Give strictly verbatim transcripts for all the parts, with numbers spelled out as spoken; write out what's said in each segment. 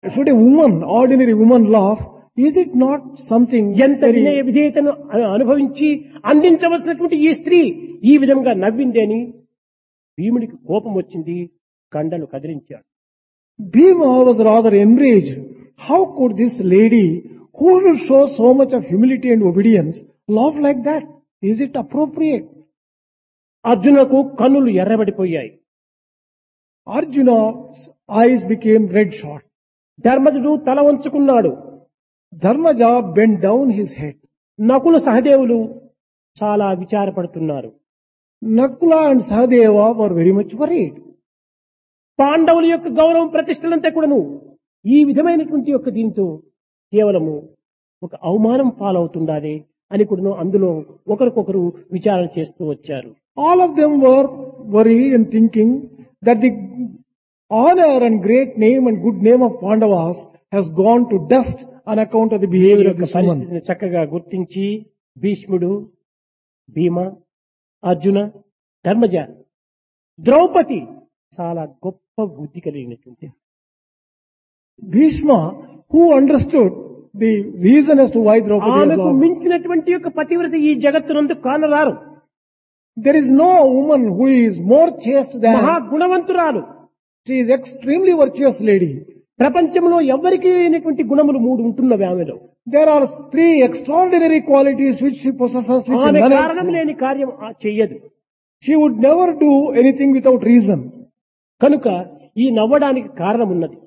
Should a woman, ordinary woman laugh? Is it not something ఎంత వినయ very... విధేయతను అను- అనుభవించి అందించవలసినటువంటి ఈ స్త్రీ ఈ విధంగా నవ్వింది అని భీముడికి కోపం వచ్చింది, కండలు కదిలించాడు. Bhima was rather enraged. How could this lady, who will show so much of humility and obedience, laugh like that? Is it appropriate? అర్జునకు కన్నులు ఎర్రబడిపోయాయి. Arjuna's eyes became red shot. ధర్మజుడు తల వంచుకున్నాడు. Dharmaja bent down his head. Nakula సహదేవులు చాలా విచారపడుతున్నారు. Nakula and Sahadeva were very much worried. పాండవుల యొక్క గౌరవం ప్రతిష్టలంతా కూడాను ఈ విధమైనటువంటి యొక్క దీంతో కేవలము ఒక అవమానం పాలవుతుండాలి అని కూడాను అందులో ఒకరికొకరు విచారణ చేస్తూ వచ్చారు. All of them were worried and thinking that the honor and great name and good name of Pandavas has gone to dust on account of the ఈ behavior of యొక్క this woman. పరిస్థితిని చక్కగా గుర్తించి భీష్ముడు, భీమ, అర్జున, ధర్మజ, ద్రౌపది చాలా గొప్ప బుద్ధి కలిగినటువంటి Bhishma, who understood the reason as to why Draupadi was ఆమెకు loved. మించినటువంటి యొక్క పతివ్రత ఈ జగత్తునందు కానరారు. There is no woman who is more chaste మహా than... గుణవంతురాలు. She is extremely virtuous lady. ప్రపంచంలో ఎవరికి లేనటువంటి గుణములు మూడు ఉంటున్నవి ఆమెలో. There are three extraordinary qualities which she possesses, which ఆమె none else కారణం has. లేని కార్యం ఆ చెయ్యదు. She would never do anything without reason. కనుక ఈ నవ్వడానికి కారణం ఉన్నది.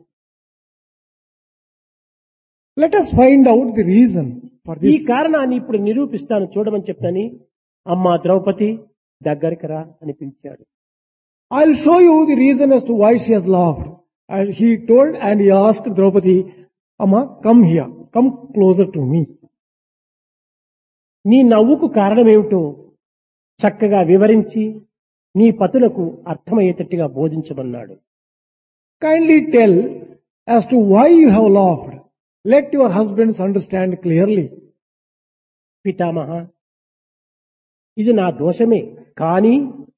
Let us find out the reason for ఈ this. కారణాన్ని ఇప్పుడు నిరూపిస్తాను చూడమని చెప్పని అమ్మా ద్రౌపది దగ్గరికి రా అని పిలిచాడు. I'll show you the reason as to why she has laughed. And he told and he asked Draupadi, Amma, come here, come closer to me. నీ నవ్వుకు కారణమేమిటో చక్కగా వివరించి నీ పతులకు అర్థమయ్యేటట్టుగా బోధించమన్నాడు. Kindly tell as to why you have laughed. Let your husbands understand clearly. పితామహ, ఇది నా దోషమే, కానీ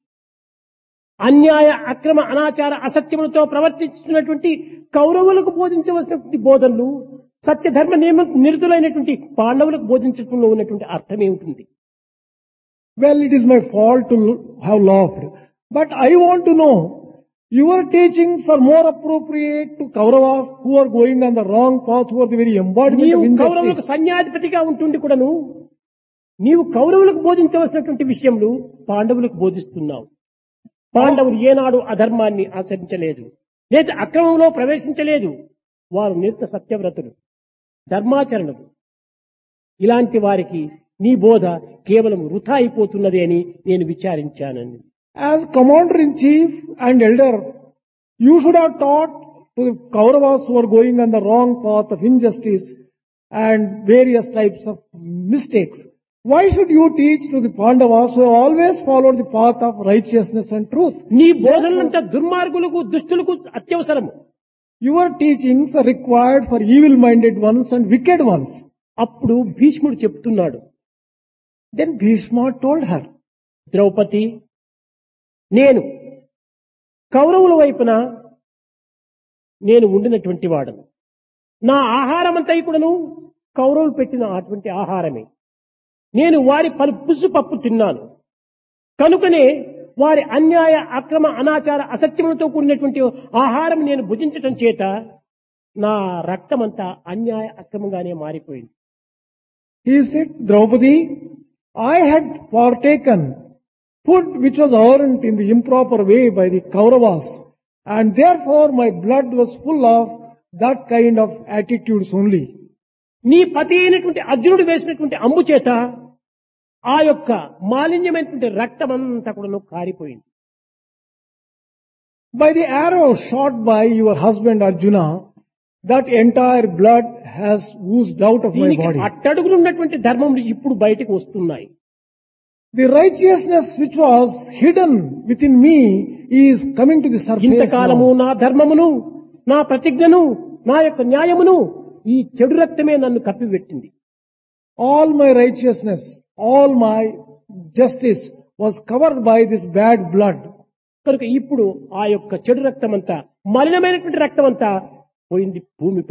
అన్యాయ అక్రమ అనాచార అసత్యములతో ప్రవర్తిస్తున్నటువంటి కౌరవులకు బోధించవలసినటువంటి బోధనలు సత్యధర్మ నియమ నిరుతులైనటువంటి పాండవులకు బోధించడంలో ఉన్నటువంటి అర్థం ఏమిటి? Well, it is my fault to have laughed. But I want to know, your teachings are more appropriate to Kauravas who are going on the wrong path, who are the very embodiment నీవు of కౌరవులకు injustice. సైన్యాధిపతిగా ఉంటుండి కూడాను నీవు కౌరవులకు బోధించవలసినటువంటి విషయములు పాండవులకు బోధిస్తున్నావు. పాండవులు ఏనాడు అధర్మాన్ని ఆచరించలేదు, లేదా అక్రమంలో ప్రవేశించలేదు. వారు నిత్య సత్యవ్రతులు, ధర్మాచరణలు. ఇలాంటి వారికి నీ బోధ కేవలం వృథా అయిపోతున్నది అని నేను విచారించానని. As commander-in-chief and elder, you should have taught to the Kauravas who are going on the wrong path of injustice and various types of mistakes. Why should you teach to the Pandavas who have always followed the path of righteousness and truth? నీ బోధనలంతా దుర్మార్గులకు, దుష్టులకు అత్యవసరము. Your teachings are required for evil-minded ones and wicked ones. అప్పుడు భీష్ముడు చెప్తున్నాడు, Then Bhishma told her, Draupadi, నేను కౌరవుల వైపున నేను ఉండినటువంటి వాడను. నా ఆహారం అంతా కూడాను కౌరవులు పెట్టిన అటువంటి ఆహారమే. నేను వారి పలు పుసు పప్పు తిన్నాను. కనుకనే వారి అన్యాయ అక్రమ అనాచార అసత్యములతో కూడినటువంటి ఆహారం నేను భుజించటం చేత నా రక్తమంతా అన్యాయ అక్రమంగానే మారిపోయింది. he said, Draupadi, I had partaken food which was earned in the improper way by the Kauravas, and therefore my blood was full of that kind of attitudes only. నీ పతి అయినటువంటి అర్జునుడు వేసినటువంటి అంబు చేత ఆ యొక్క మాలిన్యమైనటువంటి రక్తమంతా కూడా కారిపోయింది. By the arrow shot by your husband Arjuna, that entire blood has oozed out of my దీనికి body. అట్టడుగులు ఉన్నటువంటి ధర్మములు ఇప్పుడు బయటకు వస్తున్నాయి. The righteousness which was hidden within me is coming to the surface ఇంతకాలము now. నా ధర్మమును, నా ప్రతిజ్ఞను, నా యొక్క న్యాయమును ఈ చెడు రక్తమే నన్ను కప్పిపెట్టింది. All my righteousness, all my justice was covered by this bad blood. కనుక ఇప్పుడు ఆ యొక్క చెడు రక్తమంతా, మలినమైనటువంటి రక్తమంతా పోయింది భూమి